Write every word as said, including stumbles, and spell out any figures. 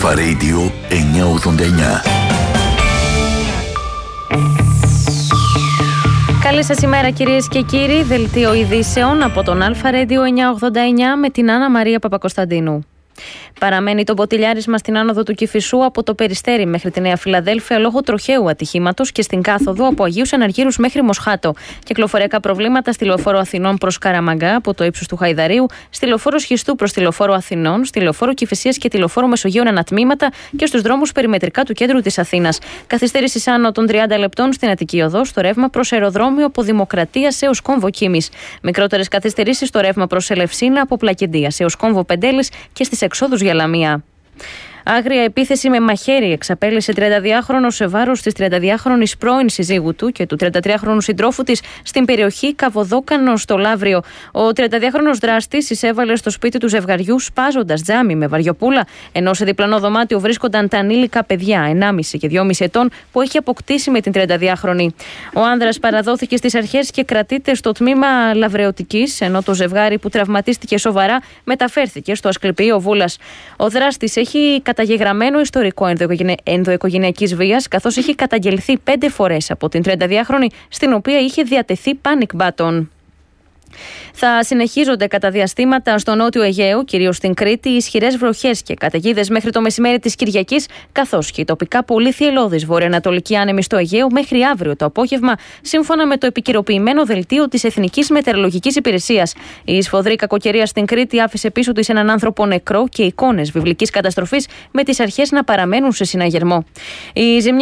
Αλφα Radio εννιακόσια ογδόντα εννιά. Καλή σας ημέρα κυρίες και κύριοι, δελτίο ειδήσεων από τον Αλφα Radio εννιακόσια ογδόντα εννιά με την Άννα Μαρία Παπακοσταντίνου. Παραμένει το ποτηλιάρισμα στην άνοδο του Κηφισού από το Περιστέρι μέχρι τη Νέα Φιλαδέλφια λόγω τροχαίου ατυχήματος και στην κάθοδο από Αγίους Αναργύρους μέχρι Μοσχάτο. Κυκλοφοριακά προβλήματα στη λεωφόρο Αθηνών προς Καραμαγκά από το ύψος του Χαϊδαρίου, στη λεωφόρο Σχιστού προς τη λεωφόρο Αθηνών, στη λεωφόρο Κηφισίας και τη λεωφόρο Μεσογείων ανατμήματα και στους δρόμους περιμετρικά του κέντρου της Αθήνας. Καθυστέρηση άνω των τριάντα λεπτών στην Αττική Οδό στο ρεύμα προς αεροδρόμιο από Δημοκρατίας έως Κόμβο Κίμης. Μικρότερες καθυστερήσεις στο ρεύμα προς Ελευσίνα από Πλακεντίας έως Κόμβο Πεντέλης και στις εξόδους για Λαμία. Άγρια επίθεση με μαχαίρι εξαπέλυσε τριανταδυάχρονο σε βάρος της τριανταδυάχρονης πρώην συζύγου του και του τριαντατριάχρονου συντρόφου της στην περιοχή Καβοδόκανο στο Λαύριο. Ο τριανταδυάχρονος δράστης εισέβαλε στο σπίτι του ζευγαριού σπάζοντας τζάμι με βαριοπούλα, ενώ σε διπλανό δωμάτιο βρίσκονταν τα ανήλικα παιδιά ενάμιση και δυόμιση ετών που έχει αποκτήσει με την τριανταδυάχρονη. Ο άνδρας παραδόθηκε στις αρχές και κρατείται στο τμήμα Λαβρεωτικής, ενώ το ζευγάρι που τραυματίστηκε σοβαρά μεταφέρθηκε στο Ασκληπείο Βούλας. Ο δράστης έχει καταγεγραμμένο ιστορικό ενδοοικογενειακής βίας, καθώς είχε καταγγελθεί πέντε φορές από την τριανταδυάχρονη, στην οποία είχε διατεθεί panic button. Θα συνεχίζονται κατά διαστήματα στο νότιο Αιγαίο, κυρίως στην Κρήτη, ισχυρές βροχές και καταιγίδες μέχρι το μεσημέρι της Κυριακής, καθώς και η τοπικά πολύ θυελλώδης βορειοανατολική άνεμη στο Αιγαίο μέχρι αύριο το απόγευμα, σύμφωνα με το επικαιροποιημένο δελτίο της Εθνικής Μετεωρολογικής Υπηρεσίας. Η σφοδρή κακοκαιρία στην Κρήτη άφησε πίσω της έναν άνθρωπο νεκρό και εικόνες βιβλικής καταστροφής, με τις αρχές να παραμένουν σε συναγερμό. Η